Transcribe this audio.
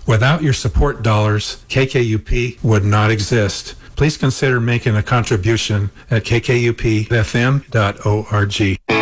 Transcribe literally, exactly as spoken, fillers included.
Without your support dollars, K K U P would not exist. Please consider making a contribution at k k u p f m dot org.